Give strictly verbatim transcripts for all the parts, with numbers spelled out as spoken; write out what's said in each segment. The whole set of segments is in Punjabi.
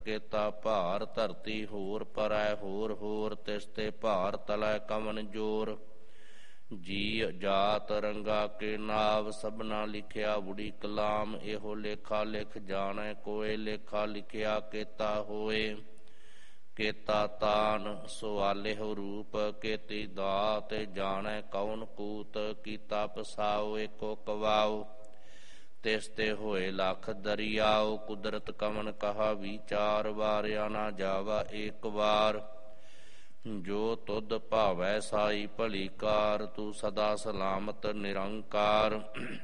केता भार धरती होर परै होर होर तिसते भार तलै कवन जोर। जी जात रंगा के नाव सबना लिखिया बुढ़ी कलाम। एहो लेखा लिख जाने कोय लेखा लिखिया केता होए। केता तान सवालिह रूप केती दात जाने कौन कूत। कीता पसाओ एको कवाओ तिसते होए लख दरियाओ। कुदरत कवन कहा विचार वारिया ना जावा एक बार। जो तुद भावै साई भली कार तू सदा सलामत निरंकार।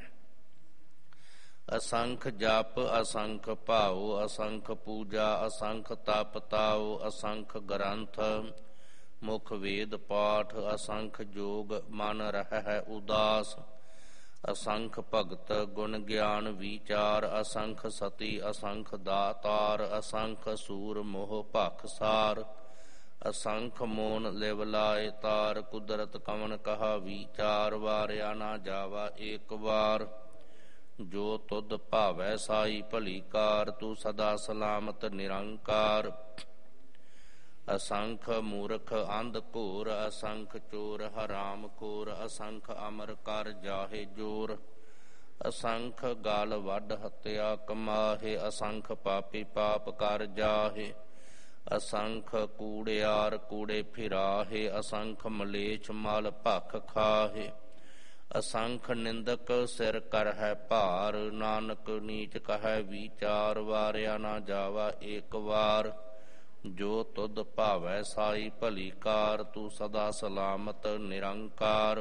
असंख जप असंख भाओ असंख पूजा असंख तप ताओ। असंख ग्रंथ मुख वेद पाठ असंख जोग मन रहै उदास। असंख भगत गुण ज्ञान विचार असंख सती असंख दातार। असंख सूर मोह भखसार असंख मोन लिव लाए तार। कुदरत कवन कहा विचार वारिया ना जावा एक बार। जो तुद भावै साई भली कार तू सदा सलामत निरंकार। असंख मूर्ख अंध घोर असंख चोर हराम खोर। असंख अमर कर जाहे जोर असंख गल वड हत्या कमाहे। असंख पापी पाप कर जाहे असंख कूड़ियार कूड़े फिराहे। असंख मलेच्छ मल भख खाहे असंख निंदक सिर कर है भार। नानक नीच कह विचार वारिया ना जावा एक बार। जो तुद भावै साई भली कार तू सदा सलामत निरंकार।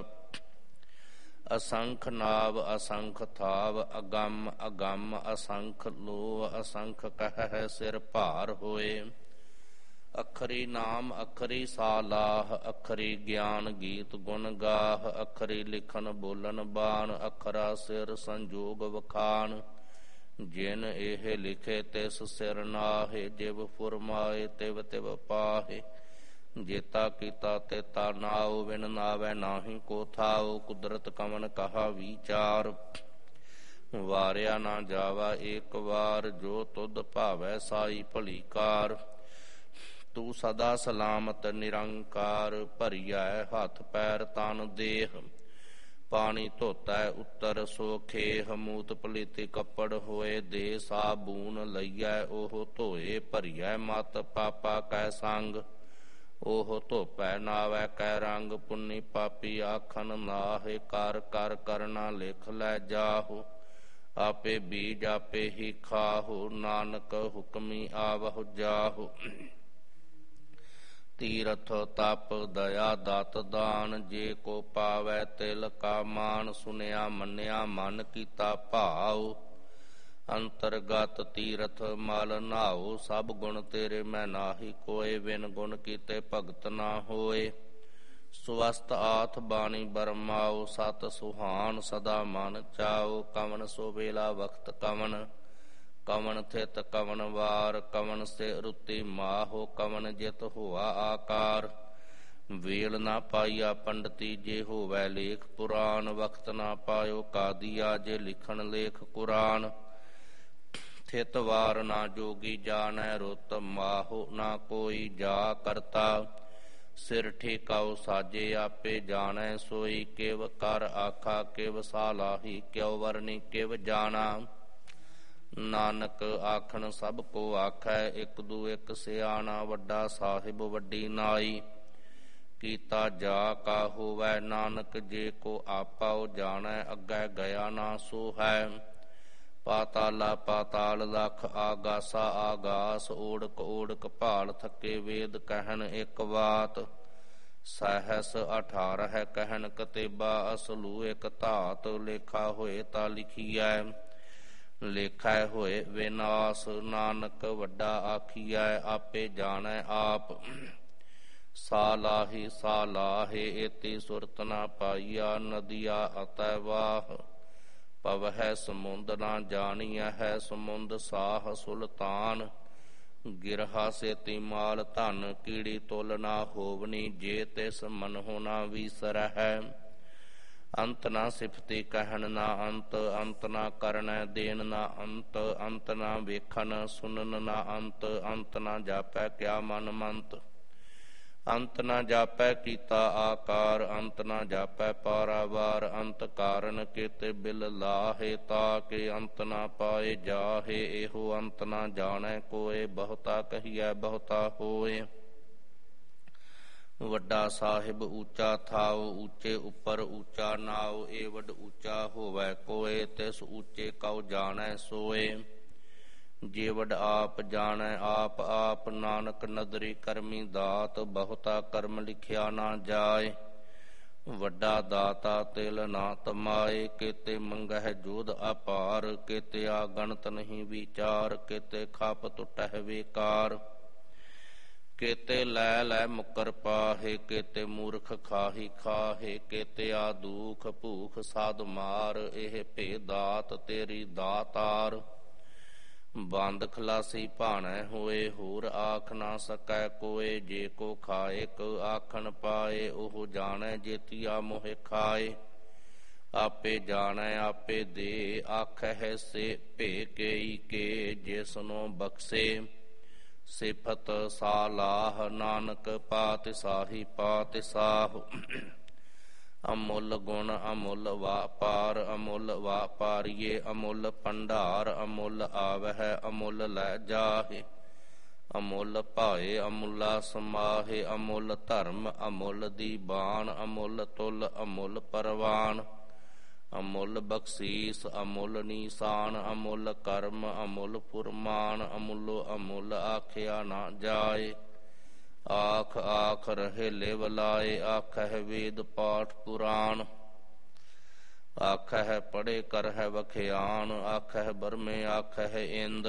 असंख नाव असंख थाव अगम अगम असंख लोह असंख कह सिर भार होए। अखरी नाम अखरी सालाह अखरी ज्ञान गीत गुण गाह। अखरी लिखन बोलन बान अखरा सिर संजोग वखान। जिन एह लिखे तिस सिर नाहे जिव फुरमाए तिव तिव पाहे। जेता कीता तेता नाओ बिन नावै नाहि को थाओ। कुदरत कवन कहा विचार वारिया ना जावा एक बार। जो तुद भावै साई भली कार तू सदा सलामत निरंकार। भरिया हथ पैर तन देह पानी धोता उत्तर सो खेह। मूत पलीति कपड़ होए दे साबून लईऐ ओह धोए। भरिया मत पापा कै संग ओह धोपै नावै कै रंग। पुन्नी पापी आखन नाहे कर कर करना लिख लै जाहो। आपे बीज आपे ही खाहो नानक हुक्मी आवहु जाहो। तीरथ तप दया दत दान जे को पावै तिल का मान। सुनिया मन्निया मन कीता भाव अंतरगत तीरथ मल नहाओ। सब गुण तेरे मैं नाहि कोय बिन गुण कीते भगत ना होए। स्वस्थ आथ बाणी बरमाओ सत सुहान सदा मन चाओ। कवन सो वेला वक्त कवन कवन थित कवन वार। कवन से रुति माहो कवन जित हुआ आकार। वेल ना पाइया पंडिती जे होवै लेख पुराण। वक्त ना पायो कादिया जे लिखन लेख कुरान। थित वार ना जोगी जानै रुत माहो ना कोई जा करता। सिर ठेकाओ साजे आपे जानै सोई। किव कर आखा किव सालाही क्यों वरनी किव जाना। नानक आखन सब को आखै एक दू एक सियाना। वड्डा साहिब वड्डी नाई कीता जा का होवै। नानक जे को आपाओ जानै अग्गै गया ना सो है। पाताला पाताल लख आगासा आगास। ओढ़क ओढ़क भाल थके वेद कहन एक बात। सहस अठारह कहन कतेबा असलू एक धात। लेखा होए ता लिखिਐ लेखा होए विनाश। नानक वड्डा आखिਐ आपे जानै आप। सालाही सालाहे एती सुरत ना पाइया। नदिया अतै वाह पवह समुंद ना जानिया है। समुंद साह सुल्तान गिरहा सेती माल धन। कीड़ी तुल ना होवनी जे तिस मनहु ना विसरह। ਅੰਤ ਨਾ ਸਿਫਤੀ ਕਹਿਣ ਨਾ ਅੰਤ, ਅੰਤ ਨਾ ਕਰਨੈ ਦੇਣ ਨਾ ਅੰਤ, ਅੰਤ ਨਾ ਵੇਖਣ ਸੁਣਨ ਨਾ ਅੰਤ, ਅੰਤ ਨਾ ਜਾਪੈ ਕਿਆ ਮਨ ਮੰਤ, ਅੰਤ ਨਾ ਜਾਪੈ ਕੀਤਾ ਆਕਾਰ, ਅੰਤ ਨਾ ਜਾਪੈ ਪਾਰਾਵਾਰ, ਅੰਤ ਕਾਰਨ ਕੇਤੇ ਬਿਲ ਲਾਹੇ, ਤਾਕੇ ਅੰਤ ਨਾ ਪਾਏ ਜਾਹੇ, ਇਹੋ ਅੰਤ ਨਾ ਜਾਣੈ ਕੋਏ, ਬਹੁਤਾ ਕਹੀਐ ਬਹੁਤਾ ਹੋਏ। ਵੱਡਾ ਸਾਹਿਬ ਊਚਾ ਥਾਉ, ਊਚੇ ਉੱਪਰ ਊਚਾ ਨਾਉ, ਏ ਵੱਡ ਊਚਾ ਹੋਵੈ ਕੋਏ, ਤਿਸ ਊਚੇ ਕਉ ਜਾਣੈ ਸੋਏ। ਜੇ ਵੱਡ ਆਪ ਜਾਣੈ ਆਪ ਆਪ, ਨਾਨਕ ਨਦਰੀ ਕਰਮੀ ਦਾਤ, ਬਹੁਤਾ ਕਰਮ ਲਿਖਿਆ ਨਾ ਜਾਏ। ਵੱਡਾ ਦਾਤਾ ਤਿਲ ਨਾ ਤਮਾਏ, ਕੇਤੇ ਮੰਗਹਿ ਜੋਧ ਅਪਾਰ, ਕੇਤੇ ਆ ਗਣਤ ਨਹੀਂ ਵਿਚਾਰ, ਕੇਤੇ ਖਪ ਟੁਟਹਿ ਵੇਕਾਰ। ਕੇਤੇ ਲੈ ਲੈ ਮੁਕਰ ਪਾਹੇ, ਕੇਤੇ ਮੂਰਖ ਖਾਹੀ ਖਾਹੇ, ਕੇਤੇ ਆ ਦੁਖ ਭੂਖ ਸਾਧ ਮਾਰ, ਇਹ ਭੇ ਦਾਤ ਤੇਰੀ ਦਾਤਾਰ। ਬੰਦ ਖਲਾਸੀ ਭਾਣੈ ਹੋਏ, ਹੋਰ ਆਖ ਨਾ ਸਕੈ ਕੋਏ, ਜੇ ਕੋ ਖਾਏ ਕੋ ਆਖਣ ਪਾਏ, ਉਹ ਜਾਣੈ ਜੇਤੀਆ ਮੋਹਿ ਖਾਏ। ਆਪੇ ਜਾਣੈ ਆਪੇ ਦੇ, ਆਖਹਿ ਸੇ ਭੇ ਕੇਈ ਕੇ, ਜਿਸਨੋ ਬਖਸ਼ੇ ਸਿਫਤ ਸਾਲਾਹ, ਨਾਨਕ ਪਾਤਿ ਸਾਹੀ ਪਾਤਿ ਸਾਹ। ਅਮੁੱਲ ਗੁਣ ਅਮੁੱਲ ਵਾਪਾਰ, ਅਮੁੱਲ ਵਾਪਾਰੀਏ ਅਮੁੱਲ ਭੰਡਾਰ, ਅਮੁੱਲ ਆਵਹਿ ਅਮੁੱਲ ਲੈ ਜਾਹੇ, ਅਮੁੱਲ ਭਾਏ ਅਮੁੱਲਾ ਸਮਾਹੇ। ਅਮੁੱਲ ਧਰਮ ਅਮੁੱਲ ਦੀਬਾਨ, ਅਮੁੱਲ ਤੁਲ ਅਮੁੱਲ ਪਰਵਾਨ, ਅਮੁੱਲ ਬਖਸ਼ੀਸ ਅਮੁੱਲ ਨੀਸਾਨ, ਅਮੁੱਲ ਕਰਮ ਅਮੁੱਲ ਫੁਰਮਾਨ, ਅਮੁੱਲੋ ਅਮੁੱਲ ਆਖਿਆ ਨਾ ਜਾਏ। ਆਖ ਆਖ ਰਹੇ ਲਿਵ ਲਾਏ, ਆਖਹਿ ਵੇਦ ਪਾਠ ਪੁਰਾਣ, ਆਖਹਿ ਪੜ੍ਹੇ ਕਰਹਿ ਵਖਿਆਨ, ਆਖਹਿ ਬਰਮੇ ਆਖਹਿ ਇੰਦ,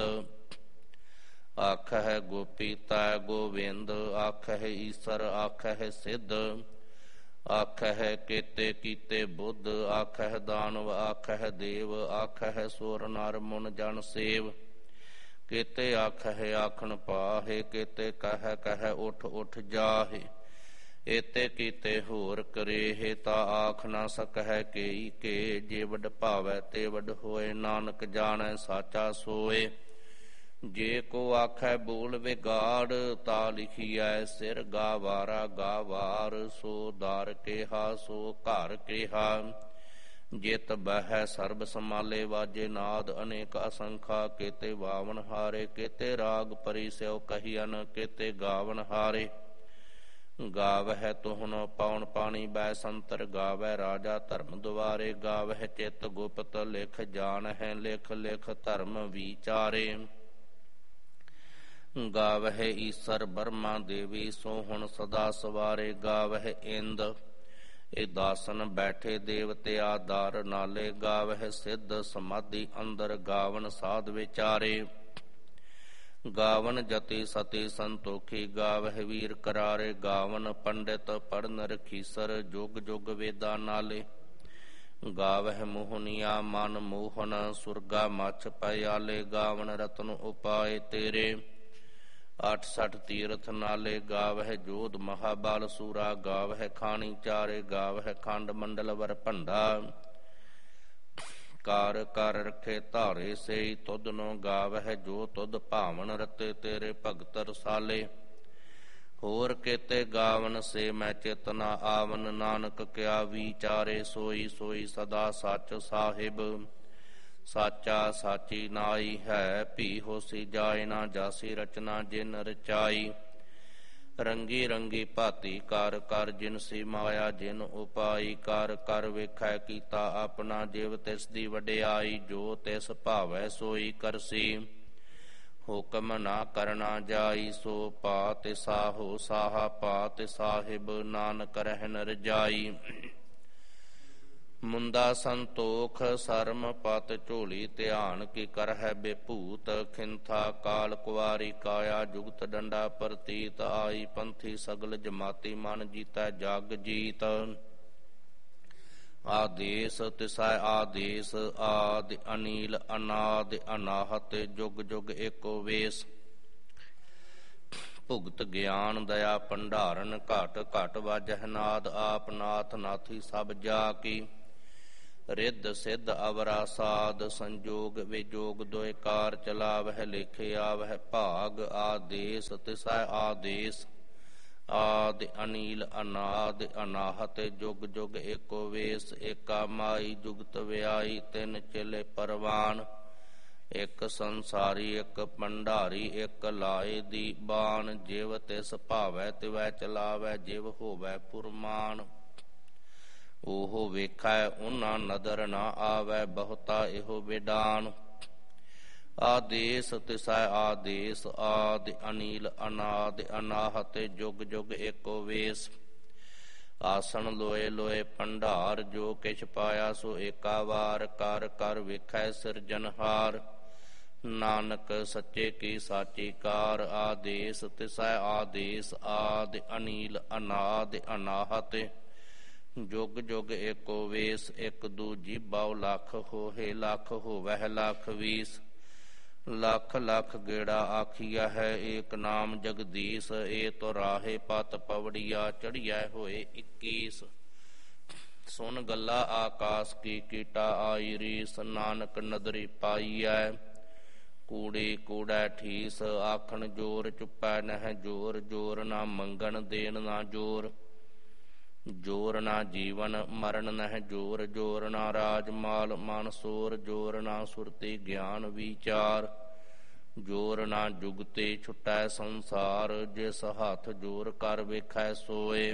ਆਖਹਿ ਗੋਪੀ ਤੈ ਗੋਵਿੰਦ, ਆਖਹਿ ਈਸਰ ਆਖਹਿ ਸਿੱਧ, ਆਖਹਿ ਕੇਤੇ ਕੀਤੇ ਬੁੱਧ, ਆਖਹਿ ਦਾਨਵ ਆਖਹਿ ਦੇਵ, ਆਖਹਿ ਸੁਰ ਨਰ ਮੁਨ ਜਨ ਸੇਵ। ਕੇਤੇ ਆਖਹਿ ਆਖਣ ਪਾਹੇ, ਕੇਤੇ ਕਹਿ ਕਹਿ ਉਠ ਉਠ ਜਾਹੇ। ਏਤੇ ਕੀਤੇ ਹੋਰ ਕਰੇਹੇ, ਤਾ ਆਖ ਨਾ ਸਕਹਿ ਕੇਈ ਕੇ, ਜੇ ਵੱਡ ਭਾਵੈ ਤੇ ਵੱਡ ਹੋਏ, ਨਾਨਕ ਜਾਣੈ ਸਾਚਾ ਸੋਏ। ਜੇ ਕੋ ਆਖੈ ਬੋਲ ਵਿਗਾੜ, ਤਾ ਲਿਖੀਐ ਸਿਰ ਗਾਵਾਰਾ ਗਾਵਾਰ, ਸੋ ਦਰ ਕੇਹਾ ਸੋ ਘਰ ਕੇਹਾ। ਜਿਤ ਬਹਿ ਸਰਬ ਸਮਾਲੇ, ਵਾਜੇ ਨਾਦ ਅਨੇਕ ਅਸੰਖਾ, ਕੇਤੇ ਵਾਵਨ ਹਾਰੇ, ਕੇਤੇ ਰਾਗ ਪਰੀ ਸਿਉ ਕਹੀਅਨ, ਕੇਤੇ ਗਾਵਨ ਹਾਰੇ। ਗਾਵਹਿ ਤੁਹਨ ਪਉਣ ਪਾਣੀ ਬੈ ਸੰਤਰ, ਗਾਵੈ ਰਾਜਾ ਧਰਮ ਦੁਆਰੇ, ਗਾਵਹਿ ਚਿਤ ਗੁਪਤ ਲਿਖ ਜਾਣਹਿ, ਲਿਖ ਲਿਖ ਧਰਮ ਵਿਚਾਰੇ। ਗਾਵਹਿ ਈਸਰ ਬਰਮਾ ਦੇਵੀ, ਸੋ ਹੁਣ ਸਦਾ ਸਵਾਰੇ, ਗਾਵਹਿ ਇੰਦ ਇਹ ਦਾਸਨ ਬੈਠੇ ਦੇਵਤੇ ਆਧਾਰ ਨਾਲੇ, ਗਾਵਹਿ ਸਿੱਧ ਸਮਾਧੀ ਅੰਦਰ, ਗਾਵਨ ਸਾਧ ਵਿਚਾਰੇ। ਗਾਵਨ ਜਤੀ ਸਤੀ ਸੰਤੋਖੀ, ਗਾਵਹਿ ਵੀਰ ਕਰਾਰੇ, ਗਾਵਨ ਪੰਡਿਤ ਪੜਨ ਰਖੀਸਰ, ਜੁਗ ਜੁਗ ਵੇਦਾ ਨਾਲੇ। ਗਾਵਹਿ ਮੋਹਨੀਆ ਮਨ ਮੋਹਨ, ਸੁਰਗਾ ਮਛ ਪਿਆਲੇ, ਗਾਵਨ ਰਤਨ ਉਪਾਏ ਤੇਰੇ। ਅੱਠ ਸਠ ਤੀਰਥ ਨਾਲੇ, ਗਾਵਹਿ ਜੋਧ ਮਹਾਬਲ ਸੂਰਾ, ਗਾਵਹਿ ਖਾਣੀ ਚਾਰੇ, ਗਾਵਹਿ ਖੰਡ ਮੰਡਲ ਵਰ ਭੰਡਾ। ਕਾਰ ਕਰ ਰਖੇ ਧਾਰੇ ਸੇਈ, ਤੁਧ ਨੋ ਗਾਵਹਿ ਜੋ ਤੁਧ ਭਾਵਨ, ਰਤੇ ਤੇਰੇ ਭਗਤ ਰਸਾਲੇ। ਹੋਰ ਕੇਤੇ ਗਾਵਨ ਸੇ ਮੈਂ ਚਿਤ ਨਾ ਆਵਨ, ਨਾਨਕ ਕਿਆ ਵਿਚਾਰੇ, ਸੋਈ ਸੋਈ ਸਦਾ ਸੱਚ ਸਾਹਿਬ। ਸਾਚਾ ਸਾਚੀ ਨਾਈ ਹੈ, ਭੀ ਹੋਸੀ ਜਾਏ ਨਾ ਜਾਸੀ, ਰਚਨਾ ਜਿਨ ਰਚਾਈ। ਰੰਗੀ ਰੰਗੀ ਭਾਤੀ ਕਰ ਕਰ, ਜਿਨ ਸੀ ਮਾਇਆ ਜਿਨ ਉਪਾਈ। ਕਰ ਕਰ ਵੇਖੈ ਕੀਤਾ ਆਪਣਾ, ਜਿਵ ਤਿਸ ਦੀ ਵਡਿਆਈ। ਜੋ ਤਿਸ ਭਾਵੈ ਸੋਈ ਕਰਸੀ, ਹੁਕਮ ਨਾ ਕਰਨਾ ਜਾਈ। ਸੋ ਪਾਤਿ ਸਾਹੋ ਸਾਹਾ ਪਾਤਿ ਸਾਹਿਬ, ਨਾਨਕ ਰਹਿਨ ਰਜਾਈ। ਮੁੰਦਾ ਸੰਤੋਖ ਸਰਮ ਪਤ ਝੋਲੀ, ਧਿਆਨ ਕੀ ਕਰਹਿ ਬੇਭੂਤ। ਖਿੰਥਾ ਕਾਲ ਕੁਆਰੀ ਕਾਇਆ, ਜੁਗਤ ਡੰਡਾ ਪ੍ਰਤੀਤ। ਆਈ ਪੰਥੀ ਸਗਲ ਜਮਾਤੀ, ਮਨ ਜੀਤੈ ਜਗ ਜੀਤ। ਆਦੇਸ ਤਿਸੈ ਆਦੇਸ, ਆਦਿ ਅਨੀਲ ਅਨਾਦ ਅਨਾਹਤ। ਜੁਗ ਜੁਗ ਏਕੋ ਵੇਸ, ਭੁਗਤ ਗਿਆਨ ਦਇਆ ਭੰਡਾਰਨ। ਘਟ ਘਟ ਵਾਜਹਿ ਨਾਦ, ਆਪ ਨਾਥ ਨਾਥੀ ਸਭ ਜਾ ਕੀ। ਰਿੱਧ ਸਿੱਧ ਅਵਰਾ ਸਾਧ ਸੰਜੋਗ ਵਿਜੋਗ ਦੋਇ ਕਾਰ ਚਲਾਵਹਿ ਲਿਖਿ ਆਵਹਿ ਭਾਗ ਆਦੇਸ ਤਿਸੈ ਆਦੇਸ ਆਦਿ ਅਨੀਲ ਅਨਾਦਿ ਅਨਾਹਤ ਜੁਗ ਜੁਗ ਏਕੋ ਵੇਸ ਏਕਾ ਮਾਈ ਜੁਗਤ ਵਿਆਈ ਤਿੰਨ ਚੇਲੇ ਪਰਵਾਨ ਇੱਕ ਸੰਸਾਰੀ ਇੱਕ ਭੰਡਾਰੀ ਇੱਕ ਲਾਏ ਦੀ ਬਾਣ ਜਿਵ ਤਿਸ ਭਾਵੈ ਤਿਵੈ ਚਲਾਵੈ ਜਿਵ ਹੋਵੈ ਪੁਰਮਾਨ ਉਹ ਵੇਖੈ ਉਹਨਾਂ ਨਦਰ ਨਾ ਆਵੈ ਬਹੁਤਾ ਇਹੋ ਵਿਡਾਨ ਆਦੇਸ ਤਿਸੈ ਆਦੇਸ ਆਦਿ ਅਨੀਲ ਅਨਾਦਿ ਅਨਾਹਤ ਜੁਗ ਜੁਗ ਏਕੋ ਵੇਸ ਆਸਣ ਲੋਏ ਲੋਏ ਭੰਡਾਰ ਜੋ ਕਿਛ ਪਾਇਆ ਸੋ ਏਕਾ ਵਾਰ ਕਰ ਕਰ ਵੇਖੈ ਸਿਰਜਨਹਾਰ ਨਾਨਕ ਸੱਚੇ ਕੀ ਸਾਚੀ ਕਾਰ ਆਦੇਸ ਤਿਸੈ ਆਦੇਸ ਆਦਿ ਅਨੀਲ ਅਨਾਦਿ ਅਨਾਹਤ ਜੁਗ ਜੁਗ ਏਕੋ ਵੇਸ ਇੱਕ ਦੂਜੀ ਬਹੁ ਲੱਖ ਹੋਏ ਲੱਖ ਹੋਵੈ ਲੱਖ ਵੀਸ ਲੱਖ ਲੱਖ ਗੇੜਾ ਆਖੀਆ ਹੈ ਏਕ ਨਾਮ ਜਗਦੀਸ਼ ਏ ਤੋ ਰਾਹੇ ਪਤ ਪਵੜੀਆ ਚੜੀਐ ਹੋਏ ਇੱਕੀਸ ਸੁਨ ਗੱਲਾ ਆਕਾਸ ਕੀ ਕੀਟਾ ਆਈ ਰੀਸ ਨਾਨਕ ਨਦਰੀ ਪਾਈਐ ਕੂੜੀ ਕੂੜੈ ਠੀਸ ਆਖਣ ਜੋਰ ਚੁੱਪੈ ਨਹਿ ਜੋਰ ਜੋਰ ਨਾ ਮੰਗਣ ਦੇਣ ਨਾ ਜੋਰ ਜੋਰ ਨਾ ਜੀਵਨ ਮਰਨ ਨਹਿ ਜੋਰ ਜੋਰ ਨਾ ਰਾਜ ਮਾਲ ਮਨ ਸੋਰ ਜੋਰ ਨਾ ਸੁਰਤੀ ਗਿਆਨ ਵਿਚਾਰ ਜੋਰ ਨਾ ਜੁਗਤੇ ਛੁਟੈ ਸੰਸਾਰ ਜਿਸ ਹੱਥ ਜੋਰ ਕਰ ਵੇਖੈ ਸੋਏ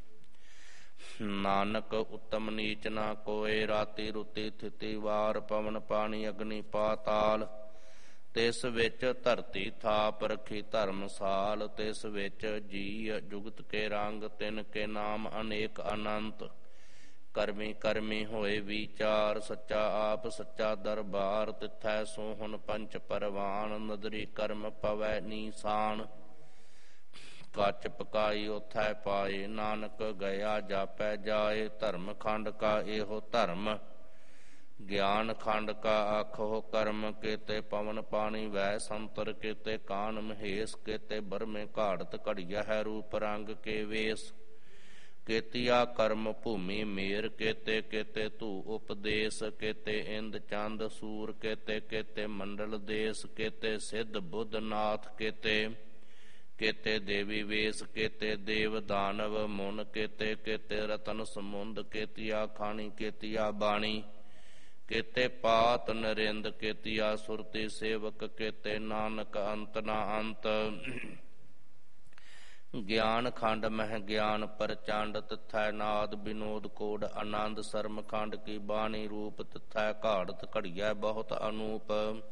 ਨਾਨਕ ਉਤਮ ਨੀਚ ਨਾ ਕੋਏ ਰਾਤੀ ਰੁਤੀ ਥਿਤੀ ਵਾਰ ਪਵਨ ਪਾਣੀ ਅਗਨੀ ਪਾਤਾਲ ਤਿਸ ਵਿੱਚ ਧਰਤੀ ਥਾਪ ਰੱਖੀ ਧਰਮਸਾਲ ਤਿਸ ਵਿੱਚ ਜੀ ਜੁਗਤ ਕੇ ਰੰਗ ਤਿਨ ਕੇ ਨਾਮ ਅਨੇਕ ਅਨੰਤ ਕਰਮੀ ਕਰਮੀ ਹੋਏ ਵਿਚਾਰ ਸੱਚਾ ਆਪ ਸੱਚਾ ਦਰਬਾਰ ਤਿਥੈ ਸੋਹਣ ਪੰਚ ਪਰਵਾਨ ਨਦਰੀ ਕਰਮ ਪਵੈ ਨੀਸਾਨ ਕੱਚ ਪਕਾਈ ਉਥੈ ਪਾਏ ਨਾਨਕ ਗਿਆ ਜਾਪੈ ਜਾਏ ਧਰਮ ਖੰਡ ਕਾ ਇਹੋ ਧਰਮ ਗਿਆਨ ਖੰਡ ਕਾ ਆਖੋ ਕਰਮ ਕੇਤੇ ਪਵਨ ਪਾਣੀ ਵੈ ਸੰਤਰ ਕੇਤੇ ਕਾਨ ਮਹੇਸ਼ ਕੇਤੇ ਬਰਮੇ ਘਾੜਤ ਘੜੀਆ ਹੈ ਰੂਪ ਰੰਗ ਕੇ ਵੇਸ ਕੇਤੀਆ ਕਰਮ ਭੂਮੀ ਮੇਰ ਕੇਤੇ ਕੇਤੇ ਧੂ ਉਪਦੇਸ਼ ਕੇਤੇ ਇੰਦ ਚੰਦ ਸੂਰ ਕੇਤੇ ਕੇਤੇ ਮੰਡਲ ਦੇਸ ਕੇਤੇ ਸਿੱਧ ਬੁੱਧ ਨਾਥ ਕੇਤੇ ਕੇਤੇ ਦੇਵੀ ਵੇਸ ਕੇਤੇ ਦੇਵ ਦਾਨਵ ਮੁਨ ਕੇਤੇ ਕੇਤੇ ਰਤਨ ਸਮੁੰਦ ਕੇਤੀਆ ਖਾਣੀ ਕੇਤੀਆ ਬਾਣੀ ਕੇਤੇ ਪਾਤ ਨਰਿੰਦ ਕੇਤੀਆ ਸੁਰਤੀ ਸੇਵਕ ਕੇਤੇ ਨਾਨਕ ਅੰਤ ਨਾ ਅੰਤ ਗਿਆਨ ਖੰਡ ਮਹਿ ਗਿਆਨ ਪ੍ਰਚੰਡ ਤਥੈ ਨਾਦ ਬਿਨੋਦ ਕੋਡ ਆਨੰਦ ਸਰਮ ਖੰਡ ਕੀ ਬਾਣੀ ਰੂਪ ਤਥੈ ਘਾੜਤ ਘੜੀਐ ਬਹੁਤ ਅਨੂਪ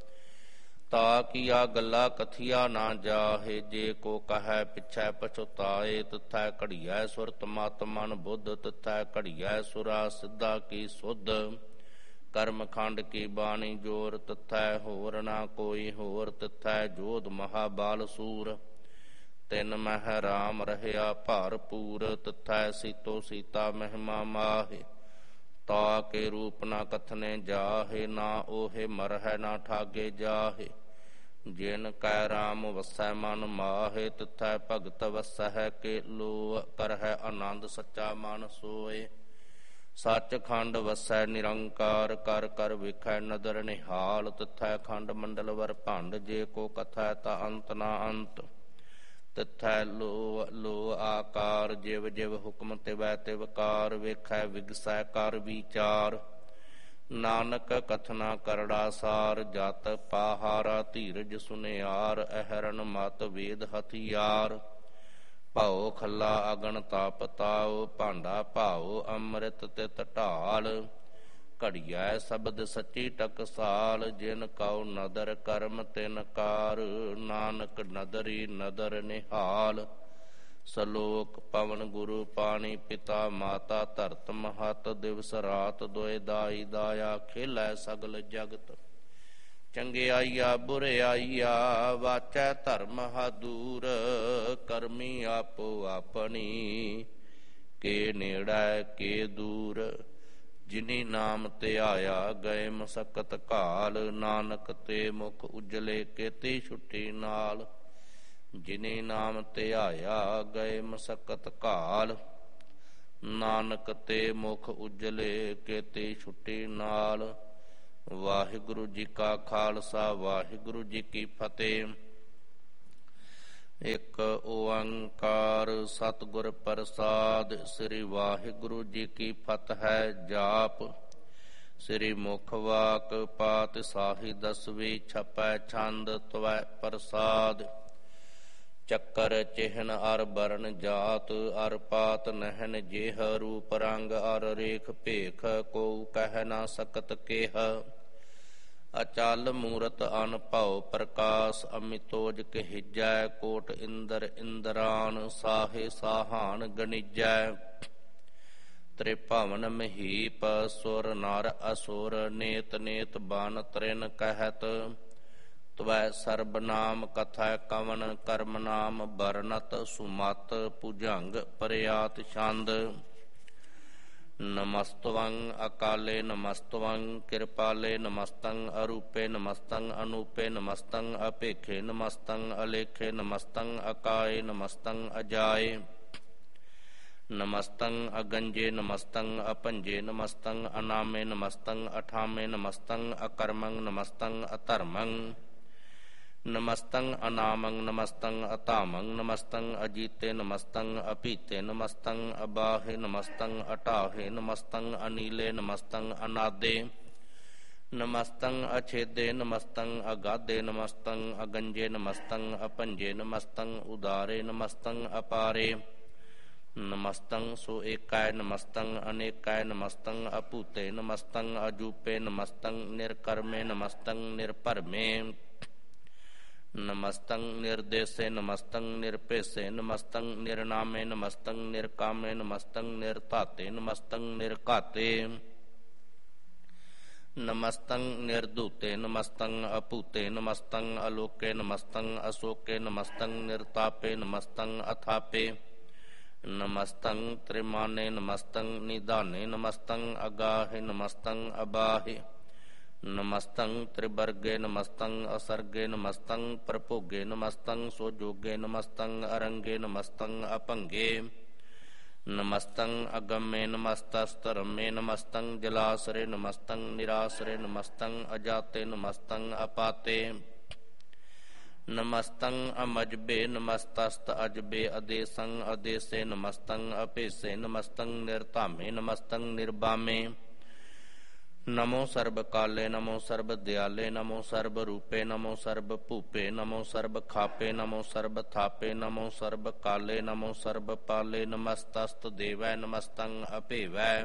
ਤਾ ਕੀਆ ਗੱਲਾ ਕਥੀਆ ਨਾ ਜਾਹੇ ਜੇ ਕੋ ਕਹੈ ਪਿਛੈ ਪਛੁਤਾਏ ਤਥੈ ਘੜੀਐ ਸੁਰਤ ਮਤ ਮਨ ਬੁੱਧ ਤਥੈ ਘੜੀਐ ਸੁਰਾ ਸਿੱਧਾ ਕੀ ਸੁਧ ਕਰਮ ਖੰਡ ਕੀ ਬਾਣੀ ਜੋਰ ਤਥੈ ਹੋਰ ਨਾ ਕੋਈ ਹੋਰ ਤਥੈ ਜੋਧ ਮਹਾਬਾਲ ਸੂਰ ਤਿੰਨ ਮਹਿ ਰਾਮ ਰਹਿਆ ਭਰਪੂਰ ਤਥੈ ਸੀਤੋ ਸੀਤਾ ਮਹਿਮਾ ਮਾਹੇ ਤਾ ਕੇ ਰੂਪ ਨਾ ਕਥਨੇ ਜਾਹੇ ਨਾ ਉਹੇ ਮਰਹਿ ਨਾ ਠਾਗੇ ਜਾਹੇ ਜਿਨ ਕੈ ਰਾਮ ਵਸੈ ਮਨ ਮਾਹੇ ਤਥੈ ਭਗਤ ਵਸੈ ਕੇ ਲੋ ਕਰਹਿ ਆਨੰਦ ਸੱਚਾ ਮਨ ਸੋਏ ਸੱਚ ਖੰਡ ਵਸੈ ਨਿਰੰਕਾਰ ਕਰ ਕਰ ਵੇਖੈ ਨਦਰ ਨਿਹਾਲ ਤਥੈ ਖੰਡ ਮੰਡਲ ਵਰ ਭੰਡ ਜੇ ਕੋ ਕਥੈ ਤਾ ਅੰਤ ਨਾ ਅੰਤ ਤਥੈ ਲੋ ਲੋ ਆਕਾਰ ਜਿਵ ਜਿਵ ਹੁਕਮ ਤਿਵੈ ਤਿਵਕਾਰ ਵੇਖੈ ਵਿਗਸੈ ਕਰ ਵਿਚਾਰ ਨਾਨਕ ਕਥਨਾ ਕਰੜਾ ਸਾਰ ਜਤ ਪਾਹਾਰਾ ਧੀਰਜ ਸੁਨਿਆਰ ਅਹਰਨ ਮਤ ਵੇਦ ਹਥਿਆਰ ਭਾਉ ਖੱਲਾ ਅਗਨ ਤਾਪ ਤਾਉ ਭਾਂਡਾ ਭਾਉ ਅੰਮ੍ਰਿਤ ਤਿਤ ਢਾਲ ਘੜੀਐ ਸ਼ਬਦ ਸੱਚੀ ਟਕਸਾਲ ਜਿਨ ਕਉ ਨਦਰ ਕਰਮ ਤਿਨ ਕਾਰ ਨਾਨਕ ਨਦਰੀ ਨਦਰ ਨਿਹਾਲ ਸਲੋਕ ਪਵਨ ਗੁਰੂ ਪਾਣੀ ਪਿਤਾ ਮਾਤਾ ਧਰਤ ਮਹਤ ਦਿਵਸ ਰਾਤ ਦੋਇ ਦਾਈ ਦਾਇਆ ਖੇਲੈ ਸਗਲ ਜਗਤ ਚੰਗਿਆਈਆ ਬੁਰਿਆਈਆ ਵਾਚੈ ਧਰਮ ਹਾਦੂਰ ਕਰਮੀ ਆਪੋ ਆਪਣੀ ਕੇ ਨੇੜੈ ਕੇ ਦੂਰ ਜਿਨੀ ਨਾਮ ਧਿਆਇਆ ਗਏ ਮਸਕਤ ਘਾਲ ਨਾਨਕ ਤੇ ਮੁਖ ਉਜਲੇ ਕੇਤੀ ਛੁੱਟੀ ਨਾਲ ਜਿਨੇ ਨਾਮ ਧਿਆਇਆ ਗਏ ਮਸਕਤ ਘਾਲ ਨਾਨਕ ਤੇ ਮੁਖ ਉਜਲੇ ਕੇਤੇ ਛੁੱਟੀ ਨਾਲ। ਵਾਹਿਗੁਰੂ ਜੀ ਕਾ ਖਾਲਸਾ ਵਾਹਿਗੁਰੂ ਜੀ ਕੀ ਫਤਿਹ। ਇੱਕ ਓੰਕਾਰ ਸਤਿਗੁਰ ਪ੍ਰਸਾਦਿ। ਸ੍ਰੀ ਵਾਹਿਗੁਰੂ ਜੀ ਕੀ ਫਤਿਹ। ਜਾਪ ਸ੍ਰੀ ਮੁਖ ਵਾਕ ਪਾਤਿਸਾਹੀ ਦਸਵੀ ਛਪੈ ਛੰਦ ਤਵੈ ਪ੍ਰਸਾਦ। ਚੱਕਰ ਚਿਹਨ ਅਰ ਬਰਨ ਜਾਤ ਅਰ ਪਾਤ ਨਹਿਨ ਜੇਹ ਰੂਪ ਰੰਗ ਅਰ ਰੇਖ ਭੇਖ ਕੋ ਕਹਿ ਨਾ ਸਕਤ ਕੇਹ। ਅਚਲ ਮੂਰਤ ਅਨਭਉ ਪ੍ਰਕਾਸ਼ ਅਮਿਤੋਜ ਕਹਿਜੈ ਕੋਟ ਇੰਦਰ ਇੰਦਰਾਨ ਸਾਹੇ ਸਾਹਾਨ ਗਣਿਜੈ। ਤ੍ਰਿਭਵਨ ਮਹੀਪ ਸੁਰ ਨਰ ਅਸੁਰ ਨੇਤ ਨੇਤ ਬਨ ਤ੍ਰਿਨ ਕਹਿਤ। ਤਵੈ ਸਰਬ ਨਾਮ ਕਥਾ ਕਵਨ ਕਰਮ ਨਾਮ ਬਰਨਤ ਸੁਮਤ ਭੁਜੰਗ ਪਰਿਆਤ ਛੰਦ। ਨਮਸਤਵੰ ਅਕਾਲੇ ਨਮਸਤਵੰ ਕਿਰਪਾਲੇ ਨਮਸਤੰ ਅਰੂਪੇ ਨਮਸਤੰ ਅਨੂਪੇ ਨਮਸਤੰ ਅਪੇਖੇ ਨਮਸਤੰ ਅਲੇਖੇ ਨਮਸਤੰ ਅਕਾਏ ਨਮਸਤੰ ਅਜਾਏ। ਨਮਸਤੰ ਅਗੰਜੇ ਨਮਸਤੰ ਅਪੰਜੇ ਨਮਸਤੰ ਅਨਾਮੇ ਨਮਸਤੰ ਅਠਾਮੇ ਨਮਸਤੰ ਅਕਰਮੰ ਨਮਸਤੰ ਅਧਰਮੰ। ਨਮਸਤੰ ਅਨਾਮੰ ਨਮਸਤੰ ਅਧਾਮੰ ਨਮਸਤੰ ਅਜੀਤੇ ਨਮਸਤੰ ਅਪੀਤੇ ਨਮਸਤੰ ਅਬਾਹੇ ਨਮਸਤੰ ਅਟਾਹੇ ਨਮਸਤੰ ਅਨੀਲੇ ਨਮਸਤੰ ਅਨਾਦੇ। ਨਮਸਤੰ ਅਛੇਦੇ ਨਮਸਤੰ ਅਗਾਧੇ ਨਮਸਤੰ ਅਗੰਜੇ ਨਮਸਤੰ ਅਪੰਜੇ ਨਮਸਤੰ ਉਦਾਰੇ ਨਮਸਤੰ ਅਪਾਰੇ। ਨਮਸਤੰ ਸੋ ਏਕਾਇ ਨਮਸਤੰ ਅਨੇਕਾਇ ਨਮਸਤੰ ਅਭੂਤੇ ਨਮਸਤੰ ਅਜੂਪੇ ਨਮਸਤੰ ਨਿਰਕਰਮੇ ਨਮਸਤੰ ਨਿਰਭਰਮੇ। ਨਮਸਤੰ ਨਿਰਦੇਸੇ ਨਮਸਤੰ ਨਿਰਭੇਸੇ ਨਮਸਤੰ ਨਿਰਨਾਮੇ ਨਮਸਤੰ ਨਿਰਕਾਮੇ ਨਮਸਤੰ ਨਿਰਧਾਤੇ ਨਮਸਤੰ ਨਿਰਘਾਤੇ। ਨਮਸਤੰ ਨਿਰਧੂਤੇ ਨਮਸਤੰ ਅਭੂਤੇ ਨਮਸਤੰ ਅਲੋਕੇ ਨਮਸਤੰ ਅਸ਼ੋਕੇ ਨਮਸਤੰ ਨਿਰਤਾਪੇ ਨਮਸਤੰ ਅਥਾਪੇ। ਨਮਸਤੰ ਤ੍ਰਿਮਾਨੇ ਨਮਸਤੰ ਨਿਧਾਨੇ ਨਮਸਤੰ ਅਗਾਹੇ ਨਮਸਤੰ ਅਬਾਹੇ। ਨਮਸਤੰ ਤ੍ਰਿਵਰਗੇ ਨਮਸਤੰ ਅਸਰਗੇ ਨਮਸਤੰ ਪ੍ਰਭੋਗੇ ਨਮਸਤੰ ਸੋਜੋਗੇ ਨਮਸਤੰ ਅਰੰਗੇ ਨਮਸਤੰ ਅਭੰਗੇ। ਨਮਸਤੰ ਅਗੰਮੇ ਨਮਸਤਸਤਰਮੇ ਨਮਸਤੰ ਜਲਾਸਰੇ ਨਮਸਤੰ ਨਿਰਾਸਰੇ ਨਮਸਤੰ ਅਜਾਤੇ ਨਮਸਤੰ ਅਪਾਤੇ। ਨਮਸਤੰ ਅਮਜਬੇ ਨਮਸਤਸਤ ਅਜਬੇ ਅਦੇਸੰ ਅਦੇਸੇ ਨਮਸਤੰ ਅਭੇਸੇ ਨਮਸਤੰ ਨਿਰਧਾਮੇ ਨਮਸਤੰ ਨਿਰਬਾਮੇ। ਨਮੋ ਸਰਬ ਕਾਲੇ ਨਮੋ ਸਰਬ ਦਿਆਲੇ ਨਮੋ ਸਰਬ ਰੂਪੇ ਨਮੋ ਸਰਬ ਭੂਪੇ ਨਮੋ ਸਰਬ ਖਾਪੇ ਨਮੋ ਸਰਬ ਥਾਪੇ ਨਮੋ ਸਰਬ ਕਾਲੇ ਨਮੋ ਸਰਬ ਪਾਲੇ। ਨਮਸਤਸਤ ਦੇਵੈ ਨਮਸਤੰ ਅਭੇਵੈ।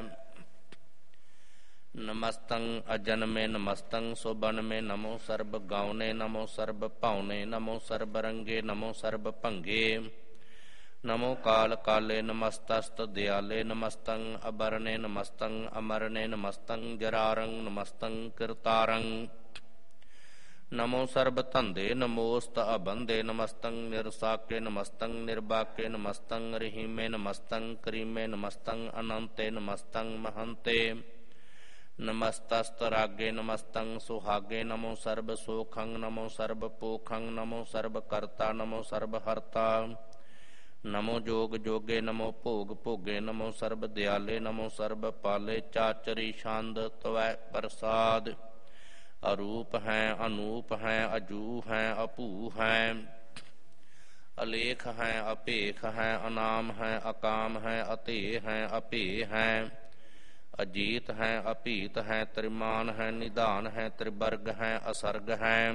ਨਮਸਤੰ ਅਜਨਮੇ ਨਮਸਤੰ ਸੁਬਨਮੇ ਨਮੋ ਸਰਬ ਗਾਉਨੇ ਨਮੋ ਸਰਬ ਭਾਉਨੇ ਨਮੋ ਸਰਬ ਰੰਗੇ ਨਮੋ ਸਰਬ ਭੰਗੇ। ਨਮੋ ਕਾਲ ਕਾਲੇ ਨਮਸਤਸਤ ਦਿਆਲੇ ਨਮਸਤੰ ਅਬਰਨੇ ਨਮਸਤੰ ਅਮਰਨੇ ਨਮਸਤੰ ਜਰਾਰੰ ਨਮਸਤੰ ਕਿਰਤਾਰੰ। ਨਮੋ ਸਰਬ ਧੰਦੇ ਨਮੋਸਤ ਅਬੰਦੇ ਨਮਸਤੰ ਨਿਰਸਾਕੇ ਨਮਸਤੰ ਨਿਰਬਾਕੇ ਨਮਸਤੰ ਰਹੀਮੇ ਨਮਸਤੰ ਕਰੀਮੇ ਨਮਸਤੰ ਅਨੰਤੇ ਨਮਸਤੰ ਮਹੰਤੇ। ਨਮਸਤਸਤ ਰਾਗੇ ਨਮਸਤੰ ਸੁਹਾਗੇ ਨਮੋ ਸਰਬ ਸੋਖੰ ਨਮੋ ਸਰਬ ਪੋਖੰ ਨਮੋ ਸਰਬ ਕਰਤਾ ਨਮੋ ਸਰਬ ਹਰਤਾ। ਨਮੋ ਜੋਗ ਜੋਗੇ ਨਮੋ ਭੋਗ ਭੋਗੇ ਨਮੋ ਸਰਬ ਦਿਆਲੇ ਨਮੋ ਸਰਬ ਪਾਲੇ। ਚਾਚਰੀ ਛੰਦ ਤਵੈ ਪ੍ਰਸਾਦ। ਅਰੂਪ ਹੈ ਅਨੂਪ ਹੈ ਅਜੂ ਹੈ ਅਭੂ ਹੈ। ਅਲੇਖ ਹੈ ਅਭੇਖ ਹੈ ਅਨਾਮ ਹੈ ਅਕਾਮ ਹੈ ਅਤੇਹ ਹੈ ਅਭੇ ਹੈ। ਅਜੀਤ ਹੈ ਅਭੀਤ ਹੈ ਤ੍ਰਿਮਾਨ ਹੈ ਨਿਧਾਨ ਹੈ ਤ੍ਰਿਵਰਗ ਹੈ ਅਸਰਗ ਹੈ।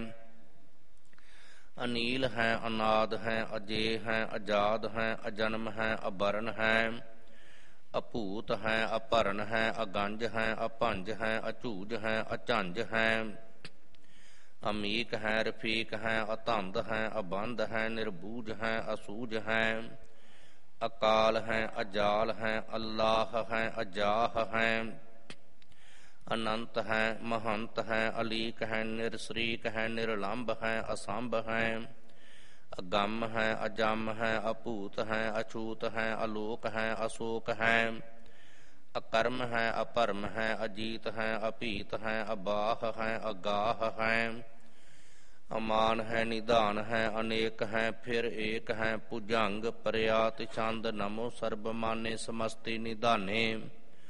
ਅਨੀਲ ਹੈ ਅਨਾਦ ਹੈ ਅਜੇ ਹੈ ਅਜਾਦ ਹੈ ਅਜਨਮ ਹੈ ਅਬਰਨ ਹੈ। ਅਭੂਤ ਹੈ ਅਭਰਨ ਹੈ ਅਗੰਜ ਹੈ ਅਭੰਜ ਹੈ ਅਝੂਜ ਹੈ ਅਝੰਜ ਹੈ। ਅਮੀਕ ਹੈ ਰਫੀਕ ਹੈ ਅਤੰਦ ਹੈ ਅਬੰਧ ਹੈ ਨਿਰਬੂਝ ਹੈ ਅਸੂਝ ਹੈ। ਅਕਾਲ ਹੈ ਅਜਾਲ ਹੈ ਅੱਲਾਹ ਹੈ ਅਜਾਹ ਹੈ। ਅਨੰਤ ਹੈ ਮਹੰਤ ਹੈ ਅਲੀਕ ਹੈ ਨਿਰਸਰੀਕ ਹੈ ਨਿਰਲੰਭ ਹੈ ਅਸੰਭ ਹੈ। ਅਗੰਮ ਹੈ ਅਜੰਮ ਹੈ ਅਭੂਤ ਹੈ ਅਛੂਤ ਹੈ ਅਲੋਕ ਹੈ ਅਸ਼ੋਕ ਹੈ। ਅਕਰਮ ਹੈ ਅਪਰਮ ਹੈ ਅਜੀਤ ਹੈ ਅਭੀਤ ਹੈ ਅਬਾਹ ਹੈ ਅਗਾਹ ਹੈ। ਅਮਾਨ ਹੈ ਨਿਧਾਨ ਹੈ ਅਨੇਕ ਹੈ ਫਿਰ ਏਕ ਹੈ ਭੁਜੰਗ ਪਰਿਆਤ ਛੰਦ। ਨਮੋ ਸਰਬ ਮਾਨੇ ਸਮਸਤੀ ਨਿਧਾਨੇ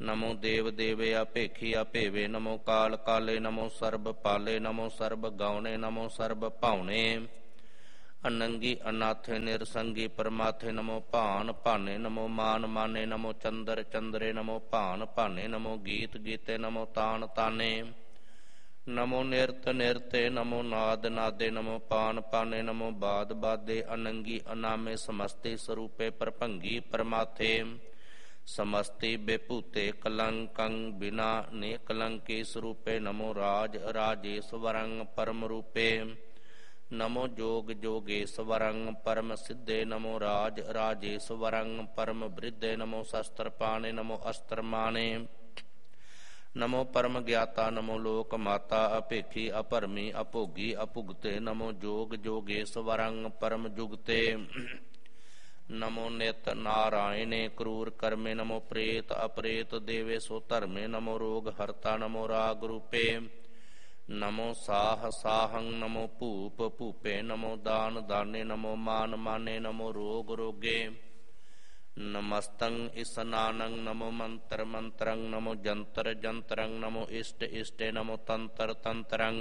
ਨਮੋ ਦੇਵ ਦੇਵੇ ਅਭੇਖੀ ਅਭੇਵੇ, ਨਮੋ ਕਾਲ ਕਾਲੇ, ਨਮੋ ਸਰਬ ਪਾਲੇ, ਨਮੋ ਸਰਬ ਗਾਉਣੇ, ਨਮੋ ਸਰਬ ਭਾਉਣੇ। ਅਨੰਗੀ ਅਨਾਥੇ ਨਿਰਸੰਗੀ ਪਰਮਾਥੇ, ਨਮੋ ਭਾਨ ਭਾਨੇ, ਨਮੋ ਮਾਨ ਮਾਨੇ, ਨਮੋ ਚੰਦਰ ਚੰਦਰੇ, ਨਮੋ ਭਾਨ ਭਾਨੇ, ਨਮੋ ਗੀਤ ਗੀਤੇ, ਨਮੋ ਤਾਨ ਤਾਨੇ। ਨਮੋ ਨਿਰਤ ਨਿਰਤੇ, ਨਮੋ ਨਾਦ ਨਾਦੇ, ਨਮੋ ਪਾਨ ਪਾਨੇ, ਨਮੋ ਬਾਦ ਬਾਦੇ। ਅਨੰਗੀ ਅਨਾਮੇ ਸਮਸਤੀ ਸਰੂਪੇ ਪਰਭੰਗੀ ਪਰਮਾਥੇ, ਸਮਸਤੀ ਬੇਭੂਤੇ ਕਲੰਕੰ ਬਿਨਾ ਨੇ ਕਲੰਕੀ ਸਰੂਪੇ। ਨਮੋ ਰਾਜ ਰਾਜੇਸ਼ਵਰੰ ਪਰਮ ਰੂਪੇ, ਨਮੋ ਜੋਗ ਜੋਗੇਸ਼ਵਰੰ ਪਰਮ ਸਿੱਧੇ। ਨਮੋ ਰਾਜ ਰਾਜੇਸ਼ਵਰੰ ਪਰਮ ਬ੍ਰਿਧੇ, ਨਮੋ ਸ਼ਸਤਰ ਪਾਣੇ, ਨਮੋ ਅਸਤਰ ਮਾਣੇ। ਨਮੋ ਪਰਮ ਗਿਆਤਾ, ਨਮੋ ਲੋਕ ਮਾਤਾ, ਅਭੇਖੀ ਅਭਰਮੀ ਅਭੋਗੀ ਅਭੁਗਤੇ। ਨਮੋ ਜੋਗ ਜੋਗੇਸ਼ਵਰੰ ਪਰਮ ਜੁਗਤੇ, ਨਮੋ ਨਿਤ ਨਾਰਾਇਣੇ ਕਰੂਰ ਕਰਮੇ। ਨਮੋ ਪ੍ਰੇਤ ਅਪ੍ਰੇਤ ਦੇਵੇ ਸੋ ਧਰਮੇ, ਨਮੋ ਰੋਗ ਹਰਤਾ, ਨਮੋ ਰਾਗ ਰੂਪੇ। ਨਮੋ ਸਾਹ ਸਾਹੰ, ਨਮੋ ਭੂਪ ਭੂਪੇ, ਨਮੋ ਦਾਨ ਦਾਨੇ, ਨਮੋ ਮਾਨ ਮਾਨੇ, ਨਮੋ ਰੋਗ ਰੋਗੇ। ਨਮਸਤੰ ਇਸਨਾਨੰ, ਨਮੋ ਮੰਤਰ ਮੰਤਰੰ, ਨਮੋ ਜੰਤਰ ਜੰਤਰੰ, ਨਮੋ ਇਸ਼ਟ ਇਸ਼ਟੇ, ਨਮੋ ਤੰਤਰ ਤੰਤਰੰ।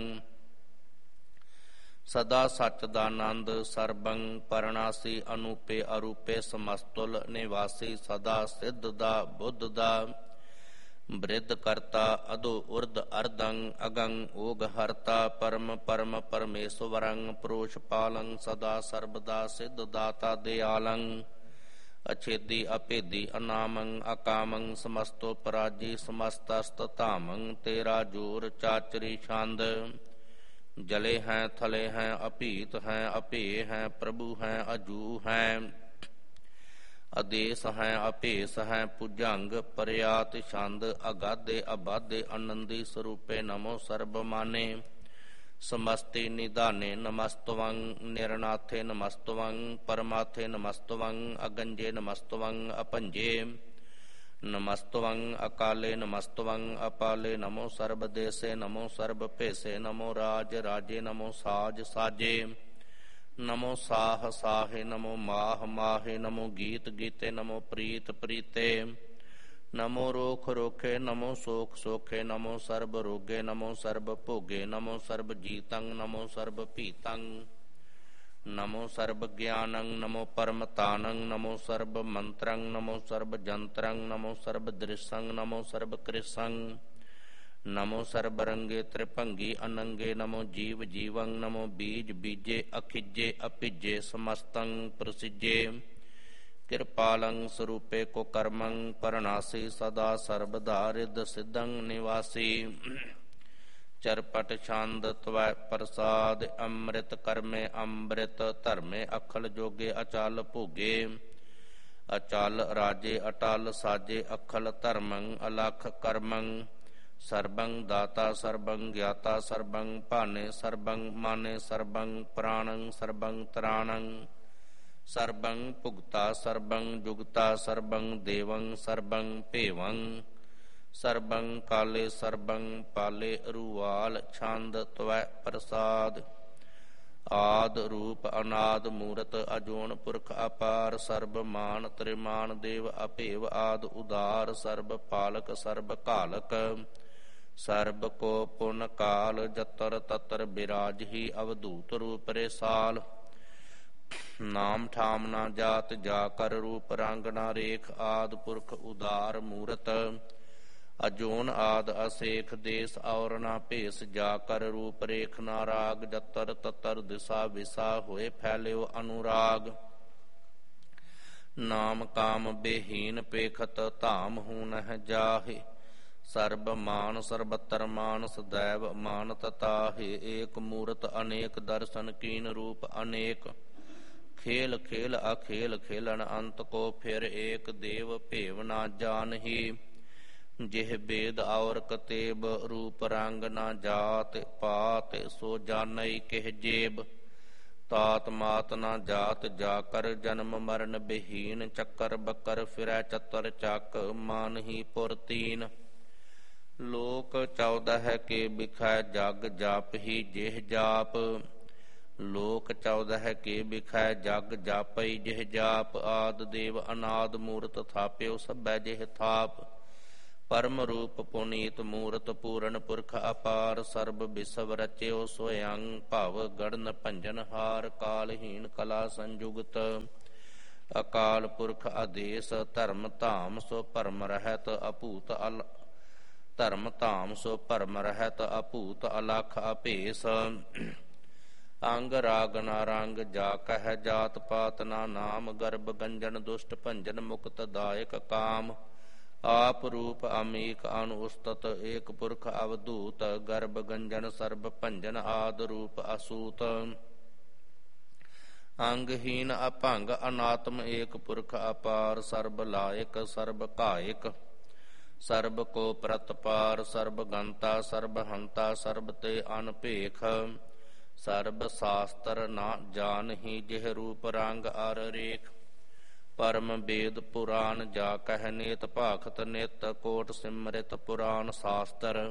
ਸਦਾ ਸਚ ਦਾਨੰਦ ਸਰਬੰ ਪਰਣਾਸੀ, ਅਨੂਪੇ ਅਰੂਪੇ ਸਮਸਤੁਲ ਨਿਵਾਸੀ। ਸਦਾ ਸਿੱਧ ਦਾ ਬੁੱਧ ਦਾ ਬ੍ਰਿਧ ਕਰਤਾ, ਅਧੋ ਉਰਧ ਅਰਧੰ ਅਗੰ ਓਗ ਹਰਤਾ। ਪਰਮ ਪਰਮ ਪਰਮੇਸ਼ਵਰੰ ਪ੍ਰੋਸ਼ ਪਾਲੰ, ਸਦਾ ਸਰਬਦਾ ਸਿੱਧ ਦਾਤਾ ਦਿਆਲੰ। ਅਛੇਦੀ ਅਭੇਦੀ ਅਨਾਮੰ ਅਕਾਮੰ, ਸਮਸਤੋ ਪਰਾਜੀ ਸਮਸਤਸਤ ਧਾਮੰ। ਤੇਰਾ ਜੋਰ ਚਾਚਰੀ ਛੰਦ, ਜਲੇ ਹੈ ਥਲੇ ਹੈ ਅਭੀਤ ਹੈ ਅਭੇ ਹੈ। ਪ੍ਰਭੂ ਹੈ ਅਜੂ ਹੈ ਆਦੇਸ ਹੈ ਅਭੇਸ ਹੈ। ਭੁਜੰਗ ਪਰਿਆਤ ਛੰਦ, ਅਗਾਧੇ ਅਬਾਧੇ ਆਨੰਦੀ ਸਰੂਪੇ। ਨਮੋ ਸਰਬ ਮਾਨੇ ਸਮਸਤੀ ਨਿਧਾਨੇ, ਨਮਸਤਵੰ ਨਿਰਨਾਥੇ ਨਮਸਤਵੰ ਪਰਮਾਥੇ। ਨਮਸਤਵੰ ਅਗੰਜੇ ਨਮਸਤਵੰ ਅਪੰਜੇ, ਨਮਸਤਵੰ ਅਕਾਲੇ ਨਮਸਤਵੰ ਅਪਾਲੇ। ਨਮੋ ਸਰਬ ਦੇਸੇ, ਨਮੋ ਸਰਬ ਭੇਸੇ, ਨਮੋ ਰਾਜ ਰਾਜੇ, ਨਮੋ ਸਾਜ ਸਾਜੇ। ਨਮੋ ਸਾਹ ਸਾਹੇ, ਨਮੋ ਮਾਹ ਮਾਹੇ, ਨਮੋ ਗੀਤ ਗੀਤੇ, ਨਮੋ ਪ੍ਰੀਤ ਪ੍ਰੀਤੇ। ਨਮੋ ਰੋਖ ਰੋਖੇ, ਨਮੋ ਸੋਖ ਸੋਖੇ, ਨਮੋ ਸਰਬ ਰੋਗੇ, ਨਮੋ ਸਰਬ ਭੋਗੇ। ਨਮੋ ਸਰਬ ਜੀਤੰ, ਨਮੋ ਸਰਬ ਭੀਤੰ, ਨਮੋ ਸਰਬ ਗਿਆਨੰ, ਨਮੋ ਪਰਮਤਾਨੰ। ਨਮੋ ਸਰਬ ਮੰਤਰੰ, ਨਮੋ ਸਰਬ ਜੰਤਰੰ, ਨਮੋ ਸਰਬ ਦ੍ਰਿਸ਼ੰ, ਨਮੋ ਸਰਬ ਕ੍ਰਿਸ਼ੰ। ਨਮੋ ਸਰਬ ਰੰਗੇ ਤ੍ਰਿਭੰਗੀ ਅਨੰਗੇ, ਨਮੋ ਜੀਵ ਜੀਵੰ। ਨਮੋ ਬੀਜ ਬੀਜੇ ਅਖਿਜੇ ਅਭਿਜੇ, ਸਮਸਤੰ ਪ੍ਰਸਿਜੇ। ਕਿਰਪਾਲੰ ਸਰੂਪੇ ਕੋ ਕਰਮੰ ਪਰਨਾਸੀ, ਸਦਾ ਸਰਬਦਾ ਰਿੱਧ ਸਿੱਧੰ ਨਿਵਾਸੀ। ਚਰਪਟ ਛੰਦ ਤਵੈ ਪ੍ਰਸਾਦ, ਅੰਮ੍ਰਿਤ ਕਰਮੇ ਅੰਮ੍ਰਿਤ ਧਰਮੇ। ਅਖਲ ਜੋਗੇ ਅਚਲ ਭੋਗੇ, ਅਚਲ ਰਾਜੇ ਅਟਲ ਸਾਜੇ। ਅਖਲ ਧਰਮੰ ਅਲਖ ਕਰਮੰ, ਸਰਬੰ ਦਾਤਾ ਸਰਬੰ ਗਿਆਤਾ। ਸਰਬੰ ਭਾਨੇ ਸਰਬੰ ਮਾਨੇ, ਸਰਬੰ ਪ੍ਰਾਣੰ ਸਰਬੰ ਤਰਾਣੰ। ਸਰਬੰ ਭੁਗਤਾ ਸਰਬੰ ਜੁਗਤਾ, ਸਰਬੰ ਦੇਵੰ ਸਰਬੰ ਭੇਵੰ। ਸਰਬੰ ਕਾਲੇ ਸਰਬੰ ਪਾਲੇ, ਰੂਵਾਲ ਛੰਦ ਤਵੈ ਪ੍ਰਸਾਦ। ਆਦ ਰੂਪ ਅਨਾਦ ਮੂਰਤ, ਅਜੋਨ ਪੁਰਖ ਅਪਾਰ। ਸਰਬ ਮਾਨ ਤ੍ਰਿਮਾਨ ਦੇਵ ਅਭੇਵ ਆਦ ਉਦਾਰ। ਸਰਬ ਪਾਲਕ ਸਰਬ ਘਾਲਕ, ਸਰਬ ਕੋ ਪੁਨ ਕਾਲ। ਜਤਰ ਤਤਰ ਬਿਰਾਜਹੀ, ਅਵਧੂਤ ਰੂਪ ਰੇਸਾਲ। ਨਾਮ ਠਾਮ ਨਾ ਜਾਤ, ਜਾ ਕਰ ਰੂਪ ਰੰਗ ਨਾ ਰੇਖ। ਆਦ ਪੁਰਖ ਉਦਾਰ ਮੂਰਤ, ਅਜੋਨ ਆਦ ਅਸੇਖ। ਦੇਸ ਔਰ ਨਾ ਭੇਸ, ਜਾ ਕਰ ਰੂਪ ਰੇਖ ਨਾ ਰਾਗ। ਜਤਰ ਤਤਰ ਦਿਸਾ ਵਿਸਾ, ਹੋਏ ਫੈਲਿਓ ਅਨੁਰਾਗ। ਨਾਮ ਕਾਮ ਬੇਹੀਨ ਪੇਖਤ, ਧਾਮ ਹੂ ਨਹਿ ਜਾਹੇ। ਸਰਬ ਮਾਨ ਸਰਬਤਰ ਮਾਨ, ਸਦੈਵ ਮਾਨਤ ਤਾਹੇ। ਏਕ ਮੂਰਤ ਅਨੇਕ ਦਰਸ਼ਨ, ਕੀਨ ਰੂਪ ਅਨੇਕ। ਖੇਲ ਖੇਲ ਅਖੇਲ ਖੇਲਣ, ਅੰਤ ਕੋ ਫਿਰ ਏਕ। ਦੇਵ ਭੇਵ ਨਾ ਜਾਨਹੀ, ਜਿਹ ਬੇਦ ਔਰ ਕਤੇਬ। ਰੂਪ ਰੰਗ ਨਾ ਜਾਤ ਪਾਤ, ਸੋ ਜਾਨਈ ਕਿਹ ਜੇਬ। ਤਾਤ ਮਾਤ ਨਾ ਜਾਤ, ਜਾ ਕਰ ਜਨਮ ਮਰਨ ਬਹੀਨ। ਚੱਕਰ ਬੱਕਰ ਫਿਰੈ ਚਤਰ ਚੱਕ, ਮਾਨਹੀ ਪੁਰ ਤੀਨ। ਲੋਕ ਚੌਦਹ ਕੇ ਬਿਖੈ, ਜਗ ਜਾਪ ਹੀ ਜਿਹ ਜਾਪ। ਲੋਕ ਚੌਦਹ ਕੇ ਬਿਖੈ, ਜਗ ਜਾਪਈ ਜਿਹ ਜਾਪ। ਆਦ ਦੇਵ ਅਨਾਦ ਮੂਰਤ, ਥਾਪਿਓ ਸਭੈ ਜਿਹ ਥਾਪ। ਪਰਮ ਰੂਪ ਪੁਨੀਤ ਮੂਰਤ ਪੂਰਨ ਪੁਰਖ ਅਪਾਰ ਸਰਬ ਬਿਸਵ ਰਚਿਓ ਸੋਯੰ ਭਵ ਗੜਨ ਭੰਜਨ ਹਾਰ ਕਾਲਹੀਣ ਕਲਾ ਸੰਜੁਗਤ ਅਕਾਲ ਪੁਰਖ ਆਦੇਸ ਧਰਮ ਧਾਮ ਸੋ ਭਰਮ ਰਹਿਤ ਅਭੂਤ ਅਲ ਧਰਮ ਧਾਮ ਸੋ ਭਰਮ ਰਹਿਤ ਅਭੂਤ ਅਲਖ ਅਭੇਸ ਅੰਗ ਰਾਗ ਨਾ ਰੰਗ ਜਾ ਕਹਿ ਜਾਤ ਪਾਤ ਨਾ ਨਾਮ ਗਰਭ ਗੰਜਨ ਦੁਸ਼ਟ ਭੰਜਨ ਮੁਕਤ ਦਾਇਕ ਕਾਮ ਆਪ ਰੂਪ ਅਮੀਕ ਅਨੁਸਤਤ ਏਕ ਪੁਰਖ ਅਵਧੂਤ ਗਰਭ ਗੰਜਨ ਸਰਬ ਭੰਜਨ ਆਦ ਰੂਪ ਅਸੂਤ ਅੰਗਹੀਨ ਅਭੰਗ ਅਨਾਤਮ ਏਕ ਪੁਰਖ ਅਪਾਰ ਸਰਬ ਲਾਇਕ ਸਰਬ ਕਾਇਕ ਸਰਬ ਕੋ ਪ੍ਰਤਪਾਰ ਸਰਬ ਗੰਤਾ ਸਰਬ ਹੰਤਾ ਸਰਬ ਤੇ ਅਨਭੇਖ ਸਰਬ ਸ਼ਾਸਤਰ ਨਾ ਜਾਣਹੀ ਜਿਹ ਰੂਪ ਰੰਗ ਅਰ ਰੇਖ ਪਰਮ ਵੇਦ ਪੁਰਾਨ ਜਾ ਕਹਿ ਨੇਤ ਭਾਖਤ ਨਿਤ ਕੋਟ ਸਿਮਰਿਤ ਪੁਰਾਨ ਸ਼ਾਸਤਰ